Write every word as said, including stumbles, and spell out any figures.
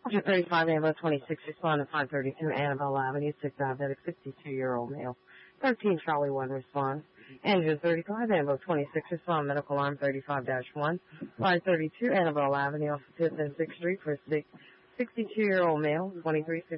Engine thirty-five, Ambulance twenty-six, respond to five thirty-two Annabelle Avenue, six diabetic, sixty-two-year-old male. thirteen Charlie one, response. Engine thirty-five, Ambulance twenty-six, respond, medical arm thirty-five dash one, five thirty-two Annabelle Avenue, off of fifth and sixth Street for a sixty-two-year-old male, twenty-three